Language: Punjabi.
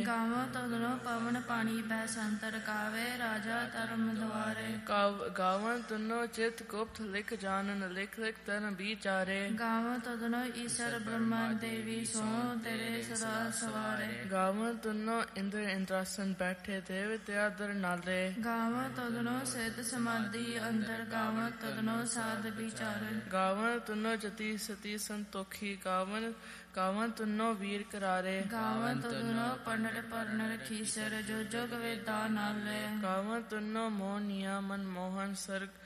ਗਾਵੋ ਤਦਨੋ ਪਵਨ ਪਾਣੀ ਬੈ ਸੰਤਰ ਕਾਵੇ ਰਾਜਾ ਧਰਮ ਦੁਆਰੇ। ਗਾਵਨ ਤੁਨੋ ਚਿਤ ਗੁਪਤ ਲਿਖ ਜਾਣਨ ਲਿਖ ਲਿਖ ਤਨ ਵਿਚਾਰੇ। ਗਾਵੋ ਤਦਨੋ ਈਸ਼ਰ ਬ੍ਰਹਮਾ ਦੇਵੀ ਸੋ ਤੇਰੇ ਸਦਾ ਸਵਾਰੇ। ਗਾਵਨ ਤੁਨੋ ਇੰਦਰ ਇੰਦਰਾਸਨ ਬੈਠੇ ਦੇਵ ਤਿਆਦਰ ਨਾਲੇ। ਗਾਵੋ ਤਦਨੋ ਸਿੱਧ ਸਮਾਧੀ ਅੰਦਰ ਗਾਵੋ ਤਦਨੋ ਸਾਧ ਵਿਚਾਰਨ। ਗਾਵਨ ਤੁਨੋ ਜਤੀ ਸਤੀ ਸੰਤੋਖੀ ਗਾਵਨ ਤੁਨੋ ਵੀਰ ਕਰਾਰੇ। ਗਾਵਨ ਤਦਨੋ ਪੰਡਤ ਪਰਨਰ ਖੀਸਰ ਜੋ ਜਗ ਵੇਦਾ ਨਾਲੇ। ਗਾਵਨ ਤੁਨੋ ਮੋਹਨੀਆ ਮਨ ਮੋਹਨ ਸਰਗ